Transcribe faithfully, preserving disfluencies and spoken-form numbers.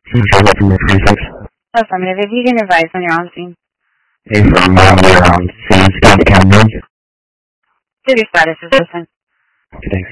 Central from the twenty-six. Affirmative. If you can advise when you're on scene. Affirm, uh, we're on scene, Scott County. City status is listen. Thanks.